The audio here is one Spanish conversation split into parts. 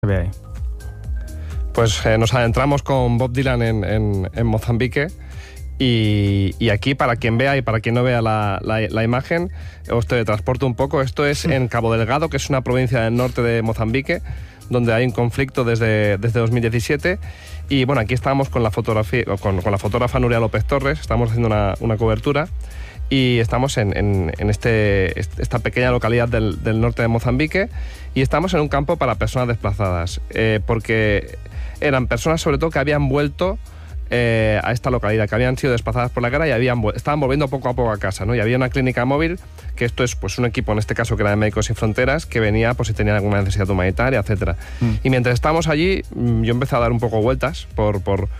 Ve ahí. Pues nos adentramos con Bob Dylan en Mozambique y aquí, para quien vea y para quien no vea la imagen, os teletransporto un poco. Esto es en Cabo Delgado, que es una provincia del norte de Mozambique, donde hay un conflicto desde 2017. Y bueno, aquí estábamos con la fotografía, con la fotógrafa Nuria López Torres, estamos haciendo una cobertura. Y estamos en esta pequeña localidad del norte de Mozambique y estamos en un campo para personas desplazadas, porque eran personas sobre todo que habían vuelto a esta localidad, que habían sido desplazadas por la guerra y estaban volviendo poco a poco a casa, ¿no? Y había una clínica móvil, que esto es pues un equipo, en este caso que era de Médicos Sin Fronteras, que venía por si tenían alguna necesidad humanitaria, etcétera. Y mientras estábamos allí, yo empecé a dar un poco vueltas por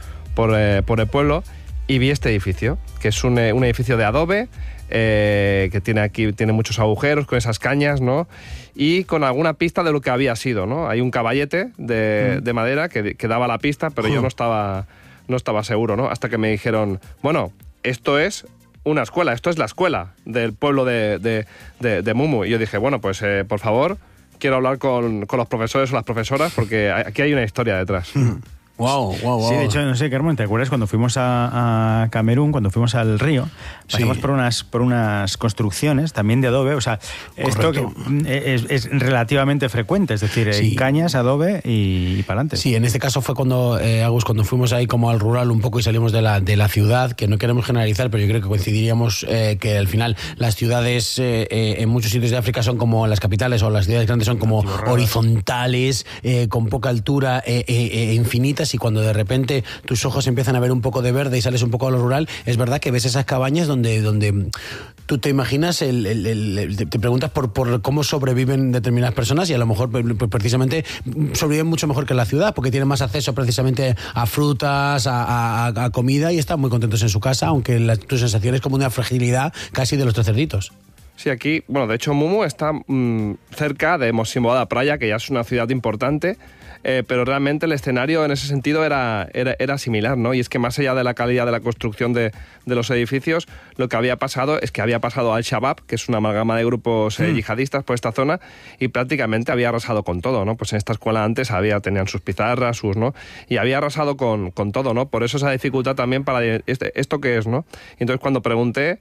el pueblo y vi este edificio, que es un edificio de adobe, que tiene muchos agujeros con esas cañas, ¿no? Y con alguna pista de lo que había sido, ¿no? Hay un caballete de madera que daba la pista, pero yo no estaba seguro, ¿no? Hasta que me dijeron, bueno, esto es una escuela, esto es la escuela del pueblo de Mumu. Y yo dije, bueno, pues por favor, quiero hablar con los profesores o las profesoras, porque aquí hay una historia detrás. Wow. Sí, de hecho, no sé, Carmen, ¿te acuerdas cuando fuimos a Camerún, cuando fuimos al río? Pasamos por unas construcciones también de adobe, o sea, esto que es relativamente frecuente, es decir, hay cañas, adobe y para adelante. Sí, en este caso fue cuando, Agus, cuando fuimos ahí como al rural un poco y salimos de la ciudad, que no queremos generalizar, pero yo creo que coincidiríamos que al final las ciudades en muchos sitios de África son como las capitales, o las ciudades grandes son como horizontales, con poca altura e infinitas, y cuando de repente tus ojos empiezan a ver un poco de verde y sales un poco a lo rural, es verdad que ves esas cabañas donde tú te imaginas, te preguntas por cómo sobreviven determinadas personas, y a lo mejor precisamente sobreviven mucho mejor que en la ciudad, porque tienen más acceso precisamente a frutas, a comida, y están muy contentos en su casa, aunque tu sensación es como una fragilidad casi de los tres cerditos. Sí, aquí, bueno, de hecho Mumu está cerca de Mocimboa da Praia, que ya es una ciudad importante, pero realmente el escenario en ese sentido era similar, ¿no? Y es que más allá de la calidad de la construcción de los edificios, lo que había pasado es que había pasado Al-Shabaab, que es una amalgama de grupos yihadistas por esta zona, y prácticamente había arrasado con todo, ¿no? Pues en esta escuela antes tenían sus pizarras, ¿no? Y había arrasado con todo, ¿no? Por eso esa dificultad también para esto qué es, ¿no? Y entonces cuando pregunté,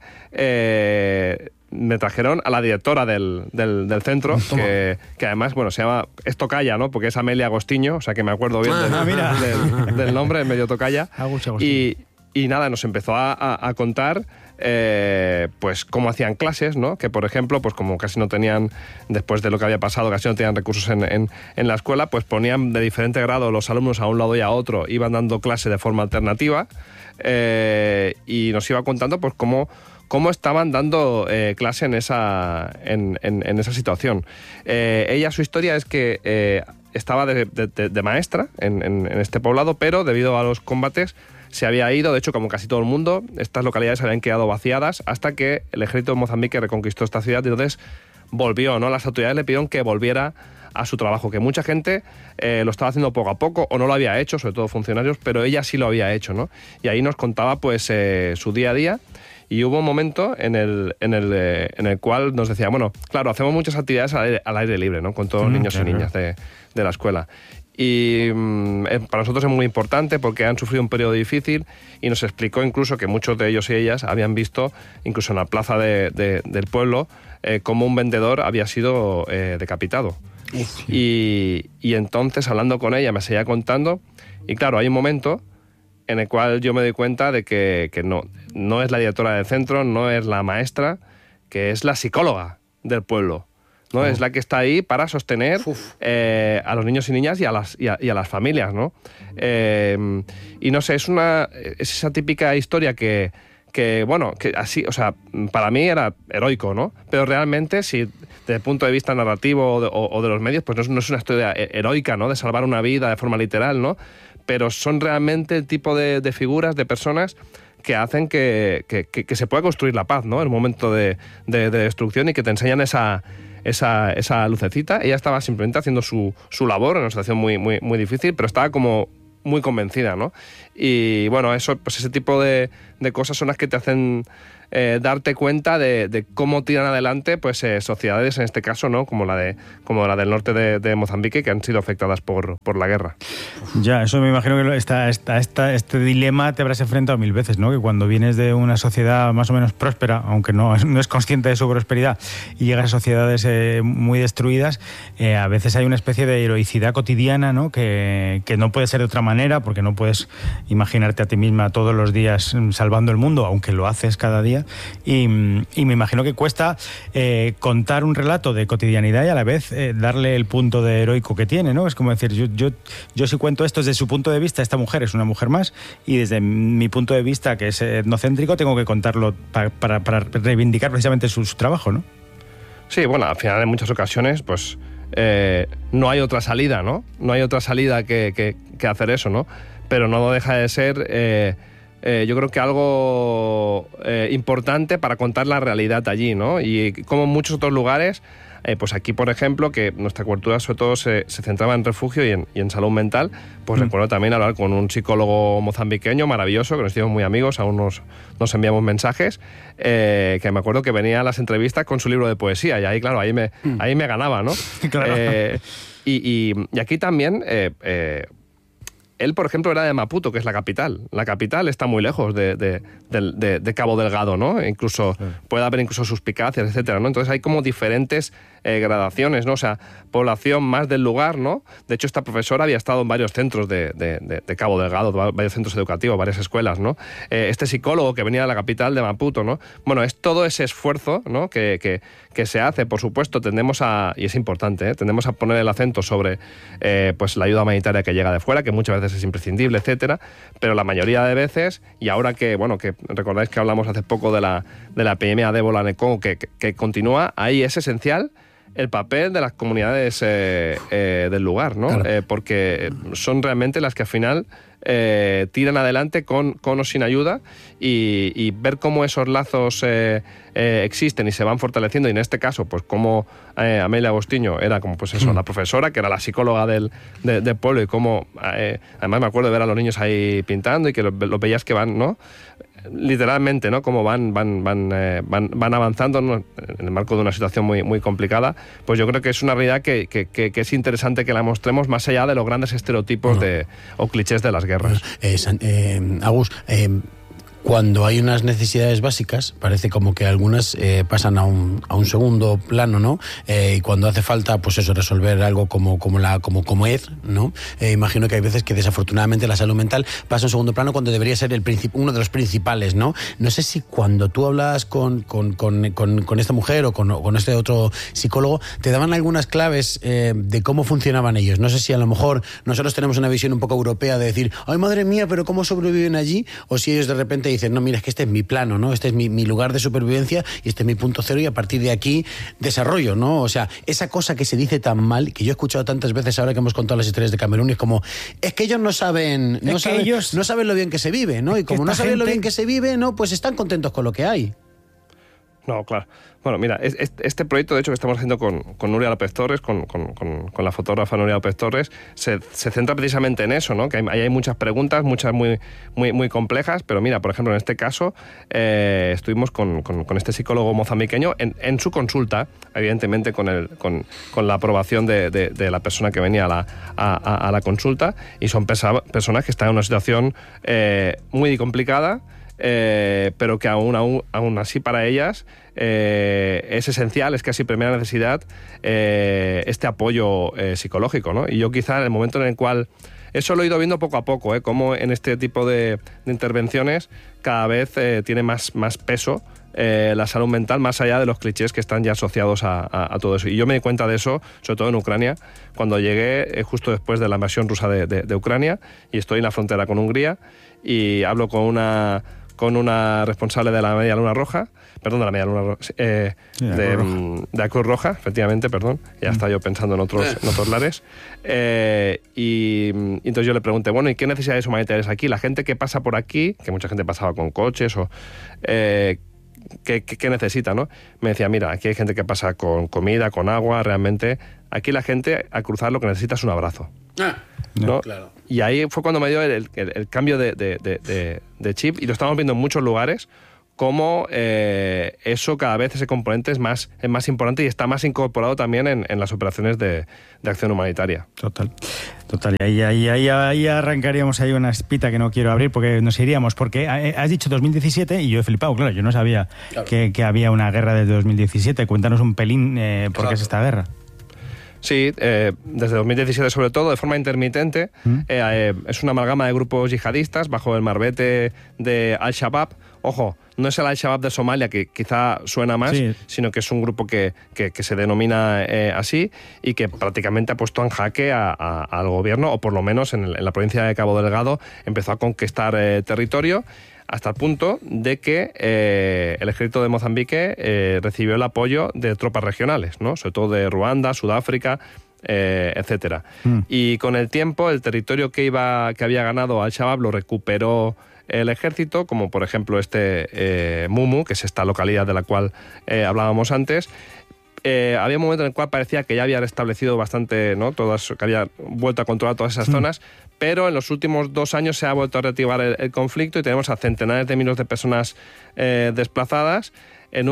me trajeron a la directora del centro, que además, bueno, se llama, es tocaya, ¿no? Porque es Amelia Agostinho, o sea que me acuerdo bien del nombre, medio tocaya. Y nada, nos empezó a contar pues cómo hacían clases, ¿no? Que por ejemplo, pues como casi no tenían, después de lo que había pasado, casi no tenían recursos en la escuela, pues ponían de diferente grado los alumnos a un lado y a otro, iban dando clase de forma alternativa, y nos iba contando pues cómo estaban dando clase en esa situación. Ella, su historia es que estaba de maestra en este poblado, pero debido a los combates se había ido. De hecho, como casi todo el mundo, estas localidades se habían quedado vaciadas hasta que el ejército de Mozambique reconquistó esta ciudad, y entonces volvió, ¿no? Las autoridades le pidieron que volviera a su trabajo, que mucha gente lo estaba haciendo poco a poco o no lo había hecho, sobre todo funcionarios, pero ella sí lo había hecho, ¿no? Y ahí nos contaba pues su día a día. Y hubo un momento en el cual nos decía, bueno, claro, hacemos muchas actividades al aire libre, ¿no? Con todos los niños y niñas de la escuela. Y para nosotros es muy importante porque han sufrido un periodo difícil, y nos explicó incluso que muchos de ellos y ellas habían visto, incluso en la plaza del pueblo, cómo un vendedor había sido decapitado. Y entonces, hablando con ella, me seguía contando, y claro, hay un momento en el cual yo me doy cuenta de que no es la directora del centro, no es la maestra, que es la psicóloga del pueblo, ¿no? Es la que está ahí para sostener a los niños y niñas y a las familias, ¿no? Y no sé, es esa típica historia que bueno, que así, o sea, para mí era heroico, ¿no? Pero realmente, si desde el punto de vista narrativo o de los medios, pues no es una historia heroica, ¿no? De salvar una vida de forma literal, ¿no? Pero son realmente el tipo de figuras, de personas que hacen que se pueda construir la paz, ¿no? En un momento de destrucción, y que te enseñan esa lucecita. Ella estaba simplemente haciendo su labor en una situación muy, muy, muy difícil, pero estaba como muy convencida, ¿no? Y bueno, eso, pues ese tipo de cosas son las que te hacen darte cuenta de cómo tiran adelante pues sociedades, en este caso, ¿no? Como la del norte de Mozambique, que han sido afectadas por la guerra. Ya, eso me imagino que este dilema te habrás enfrentado 1000 veces, ¿no? Que cuando vienes de una sociedad más o menos próspera, aunque no es consciente de su prosperidad, y llegas a sociedades muy destruidas, a veces hay una especie de heroicidad cotidiana, ¿no? Que no puede ser de otra manera, porque no puedes imaginarte a ti misma todos los días salvando el mundo, aunque lo haces cada día. Y me imagino que cuesta contar un relato de cotidianidad y a la vez darle el punto de heroico que tiene, ¿no? Es como decir, yo si cuento esto desde su punto de vista, esta mujer es una mujer más, y desde mi punto de vista, que es etnocéntrico, tengo que contarlo para reivindicar precisamente su trabajo, ¿no? Sí, bueno, al final en muchas ocasiones, pues no hay otra salida, ¿no? No hay otra salida que hacer eso, ¿no? Pero no deja de ser... yo creo que algo importante para contar la realidad allí, ¿no? Y como en muchos otros lugares, pues aquí, por ejemplo, que nuestra cobertura sobre todo se centraba en refugio y en salud mental, pues recuerdo también hablar con un psicólogo mozambiqueño maravilloso, que nos hicimos muy amigos, aún nos enviamos mensajes, que me acuerdo que venía a las entrevistas con su libro de poesía, y ahí, claro, ahí me ganaba, ¿no? Claro. Y aquí también... él, por ejemplo, era de Maputo, que es la capital. La capital está muy lejos de Cabo Delgado, ¿no? Incluso puede haber incluso suspicacias, etcétera, ¿no? Entonces hay como diferentes gradaciones, ¿no? O sea, población más del lugar, ¿no? De hecho, esta profesora había estado en varios centros de Cabo Delgado, varios centros educativos, varias escuelas, ¿no? Este psicólogo que venía de la capital de Maputo, ¿no? Bueno, es todo ese esfuerzo, ¿no? que se hace, por supuesto, tendemos a, y es importante, tendemos a poner el acento sobre pues la ayuda humanitaria que llega de fuera, que muchas veces es imprescindible, etcétera, pero la mayoría de veces, y ahora que, bueno, que recordáis que hablamos hace poco de la epidemia de ébola en el Congo, que continúa, ahí es esencial el papel de las comunidades del lugar, ¿no? Claro. Porque son realmente las que al final tiran adelante con o sin ayuda, y ver cómo esos lazos existen y se van fortaleciendo, y en este caso, pues como Amelia Agostiño era como pues eso, la profesora, que era la psicóloga del pueblo, y cómo además me acuerdo de ver a los niños ahí pintando y que los veías que van, ¿no? Literalmente, ¿no? Como van avanzando, ¿no? En el marco de una situación muy, muy complicada. Pues yo creo que es una realidad que es interesante que la mostremos más allá de los grandes estereotipos o clichés de las guerras. Agus, cuando hay unas necesidades básicas, parece como que algunas pasan a un segundo plano, ¿no? Y cuando hace falta, pues eso, resolver algo como es, ¿no? Imagino que hay veces que desafortunadamente la salud mental pasa a un segundo plano cuando debería ser uno de los principales, ¿no? No sé si cuando tú hablabas con esta mujer o con este otro psicólogo, te daban algunas claves de cómo funcionaban ellos. No sé si a lo mejor nosotros tenemos una visión un poco europea de decir, ¡ay, madre mía, pero cómo sobreviven allí! O si ellos de repente dicen, no, mira, es que este es mi plano, ¿no? Este es mi lugar de supervivencia y este es mi punto cero, y a partir de aquí desarrollo, ¿no? O sea, esa cosa que se dice tan mal, que yo he escuchado tantas veces ahora que hemos contado las historias de Camerún, es como, es que ellos no saben lo bien que se vive, ¿no? Y como no saben lo bien que se vive, ¿no? Pues están contentos con lo que hay. No, claro. Bueno, mira, este proyecto, de hecho, que estamos haciendo con Nuria López Torres, con la fotógrafa Nuria López Torres, se centra precisamente en eso, ¿no? Que hay muchas preguntas, muchas muy, muy, muy complejas, pero mira, por ejemplo, en este caso, estuvimos con este psicólogo mozambiqueño en su consulta, evidentemente con la aprobación de la persona que venía a la consulta, y son personas que están en una situación muy complicada, pero que aún así para ellas es esencial, es casi primera necesidad este apoyo psicológico, ¿no? Y yo quizá en el momento en el cual... Eso lo he ido viendo poco a poco, como en este tipo de intervenciones cada vez tiene más peso la salud mental, más allá de los clichés que están ya asociados a todo eso. Y yo me di cuenta de eso, sobre todo en Ucrania, cuando llegué justo después de la invasión rusa de Ucrania, y estoy en la frontera con Hungría, y hablo con una responsable de la Media Luna Roja, perdón, de la Media Luna Roja, de la Cruz Roja, efectivamente, perdón, ya estaba yo pensando en otros lares, y entonces yo le pregunté, bueno, ¿y qué necesidades humanitarias aquí? La gente que pasa por aquí, que mucha gente pasaba con coches, ¿qué necesita, no? Me decía, mira, aquí hay gente que pasa con comida, con agua, realmente, aquí la gente al cruzar lo que necesita es un abrazo. ¿no? Claro. Y ahí fue cuando me dio el cambio de chip, y lo estamos viendo en muchos lugares, cómo eso cada vez, ese componente es más importante y está más incorporado también en las operaciones de acción humanitaria. Total. Y ahí arrancaríamos ahí una espita que no quiero abrir porque nos iríamos. Porque has dicho 2017 y yo he flipado, claro, yo no sabía que había una guerra desde 2017. Cuéntanos un pelín por qué es esta guerra. Sí, desde 2017 sobre todo, de forma intermitente. Es una amalgama de grupos yihadistas bajo el marbete de Al-Shabaab. Ojo, no es el Al-Shabaab de Somalia, que quizá suena más, sino que es un grupo que se denomina así y que prácticamente ha puesto en jaque al gobierno, o por lo menos en la provincia de Cabo Delgado empezó a conquistar territorio, hasta el punto de que el ejército de Mozambique recibió el apoyo de tropas regionales, ¿no? Sobre todo de Ruanda, Sudáfrica, etcétera. Y con el tiempo, el territorio que había ganado Al-Shabaab lo recuperó el ejército, como por ejemplo Mumu, que es esta localidad de la cual hablábamos antes. Había un momento en el cual parecía que ya había restablecido bastante, ¿no? Que había vuelto a controlar todas esas zonas, pero en los últimos 2 años se ha vuelto a reactivar el conflicto y tenemos a centenares de miles de personas desplazadas en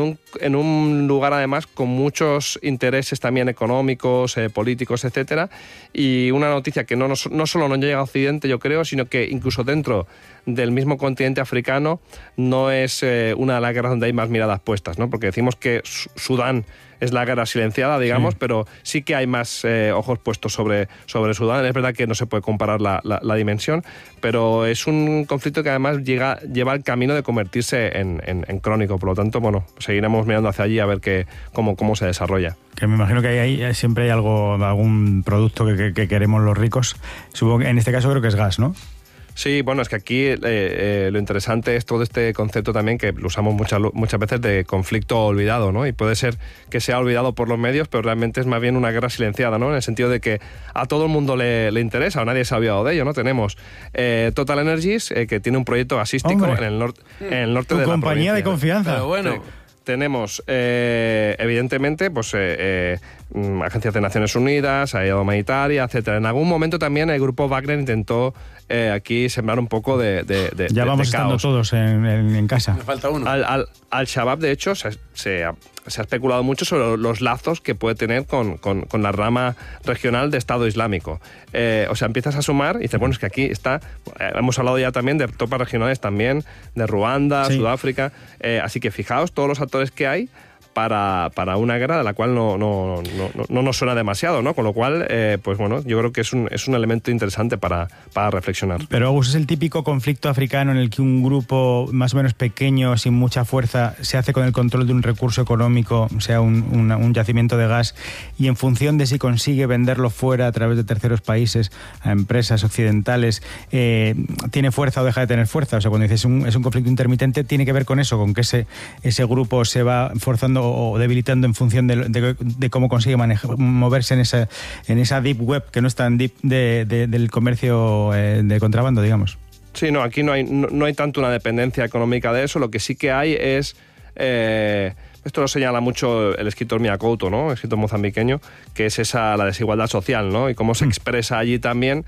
un lugar además con muchos intereses también económicos, políticos, etcétera. Y una noticia que no solo no llega a Occidente, yo creo, sino que incluso dentro del mismo continente africano no es una de las guerras donde hay más miradas puestas, ¿no? Porque decimos que Sudán es la guerra silenciada, digamos, pero sí que hay más ojos puestos sobre Sudán. Es verdad que no se puede comparar la dimensión, pero es un conflicto que además lleva el camino de convertirse en crónico. Por lo tanto, bueno, seguiremos mirando hacia allí a ver cómo se desarrolla. Que me imagino que ahí siempre hay algún producto que queremos los ricos. Supongo que en este caso creo que es gas, ¿no? Sí, bueno, es que aquí lo interesante es todo este concepto también que lo usamos muchas veces de conflicto olvidado, ¿no? Y puede ser que sea olvidado por los medios, pero realmente es más bien una guerra silenciada, ¿no? En el sentido de que a todo el mundo le interesa, o nadie se ha olvidado de ello, ¿no? Tenemos Total Energies, que tiene un proyecto gasístico en el norte de la provincia. Tu compañía de confianza. Pero bueno. Sí. Tenemos, evidentemente, pues agencias de Naciones Unidas, ayuda humanitaria, etcétera. En algún momento también el grupo Wagner intentó aquí sembrar un poco de ya vamos de estando caos. Todos en casa. Me falta uno. Al-Shabaab, de hecho, se ha especulado mucho sobre los lazos que puede tener con la rama regional de Estado Islámico. O sea, empiezas a sumar y dices, bueno, es que aquí está... hemos hablado ya también de tropas regionales también, de Ruanda, Sudáfrica. Así que fijaos todos los actores que hay para una guerra de la cual no nos suena demasiado, ¿no? Con lo cual, pues bueno, yo creo que es un elemento interesante para reflexionar. Pero, Agus, es el típico conflicto africano en el que un grupo más o menos pequeño, sin mucha fuerza, se hace con el control de un recurso económico, sea un yacimiento de gas, y en función de si consigue venderlo fuera a través de terceros países a empresas occidentales, tiene fuerza o deja de tener fuerza. O sea, cuando dices es un conflicto intermitente, tiene que ver con eso, con que ese grupo se va forzando o debilitando en función de cómo consigue moverse en esa deep web, que no es tan deep, del comercio de contrabando, digamos. Sí, no, aquí no hay tanto una dependencia económica de eso. Lo que sí que hay es... esto lo señala mucho el escritor Mia Couto, ¿no? El escritor mozambiqueño, que es la desigualdad social, ¿no? Y cómo se expresa allí también.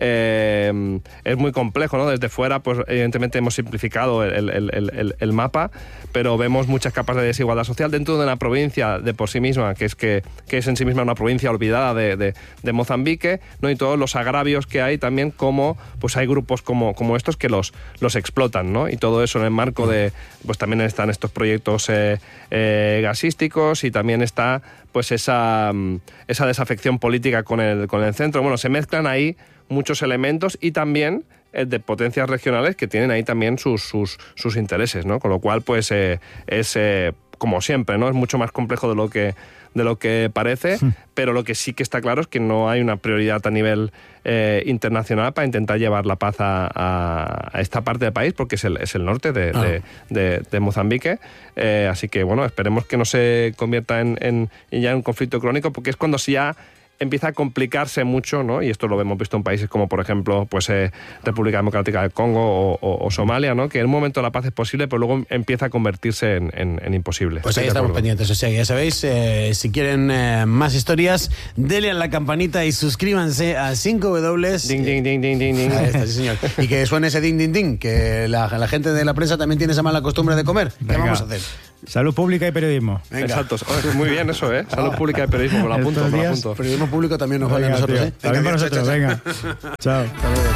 Es muy complejo, ¿no? Desde fuera, pues evidentemente hemos simplificado el mapa, pero vemos muchas capas de desigualdad social dentro de una provincia de por sí misma, que es en sí misma una provincia olvidada de Mozambique, ¿no? Y todos los agravios que hay también, como pues hay grupos como estos que los explotan, ¿no? Y todo eso en el marco de, pues también están estos proyectos gasísticos, y también está pues esa desafección política con el centro. Bueno, se mezclan ahí muchos elementos, y también de potencias regionales que tienen ahí también sus intereses, ¿no? Con lo cual, pues es como siempre, ¿no? Es mucho más complejo de lo que parece, pero lo que sí que está claro es que no hay una prioridad a nivel internacional para intentar llevar la paz a esta parte del país, porque es el norte de Mozambique. Así que, bueno, esperemos que no se convierta ya en un conflicto crónico, porque es cuando ya empieza a complicarse mucho, ¿no? Y esto lo hemos visto en países como, por ejemplo, pues República Democrática del Congo o Somalia, ¿no? Que en un momento la paz es posible, pero luego empieza a convertirse en imposible. Pues ahí estamos pendientes. O sea, ya sabéis, si quieren más historias, denle a la campanita y suscríbanse a 5W. Ding, ding, ding, ding, ding, ding. Ahí está, sí, señor. Y que suene ese ding, ding, ding, que la gente de la prensa también tiene esa mala costumbre de comer. ¿Qué vamos a hacer? Salud pública y periodismo. Venga. Exacto. Muy bien eso, ¿eh? Salud pública y periodismo. Me lo apunto. Periodismo público también nos vale a nosotros, tío. ¿eh? También para nosotros, venga. Chao. Hasta luego.